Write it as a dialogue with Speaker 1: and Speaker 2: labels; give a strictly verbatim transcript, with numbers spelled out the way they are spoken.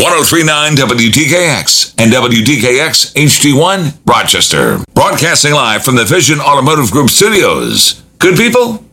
Speaker 1: ten thirty-nine W D K X and W D K X H D one, Rochester. Broadcasting live from the Vision Automotive Group studios. Good people,